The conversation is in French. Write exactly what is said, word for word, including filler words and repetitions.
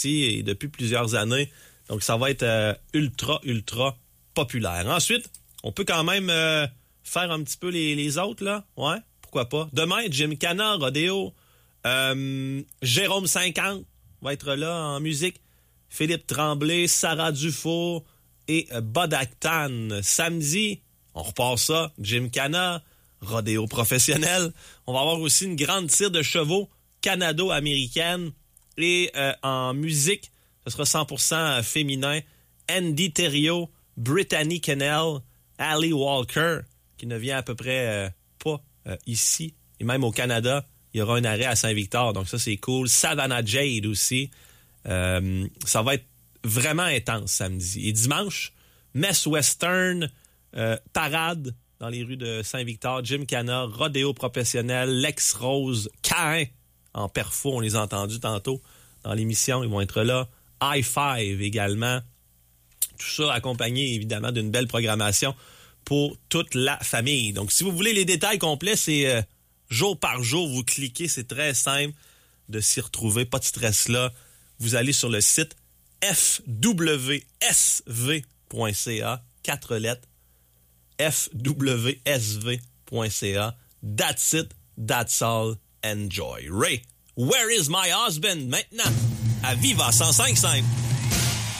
ici et depuis plusieurs années. Donc, ça va être euh, ultra, ultra populaire. Ensuite, on peut quand même euh, faire un petit peu les, les autres, là. Ouais, pourquoi pas. Demain, Gymkhana, Rodeo, euh, Jérôme cinquante va être là en musique. Philippe Tremblay, Sarah Dufault et euh, Bodaktan. Samedi, on repart ça. Gymkhana, Rodeo professionnel. On va avoir aussi une grande tire de chevaux canado-américaine. Et euh, en musique, ce sera cent pour cent féminin. Andy Thériault, Brittany Kennel, Ali Walker, qui ne vient à peu près euh, pas euh, ici. Et même au Canada, il y aura un arrêt à Saint-Victor. Donc ça, c'est cool. Savannah Jade aussi. Euh, ça va être vraiment intense samedi. Et dimanche, Mess Western, euh, parade dans les rues de Saint-Victor, Gymkhana, Rodéo professionnel, Lex Rose, Cain en perfo, on les a entendus tantôt dans l'émission, ils vont être là. I five également. Tout ça accompagné évidemment d'une belle programmation pour toute la famille. Donc si vous voulez les détails complets, c'est euh, jour par jour, vous cliquez, c'est très simple de s'y retrouver, pas de stress là. Vous allez sur le site f w s v point c a, quatre lettres, f w s v point c a. That's it, that's all, enjoy. Ray, Where is my husband? Maintenant, à Viva cent cinq cinq.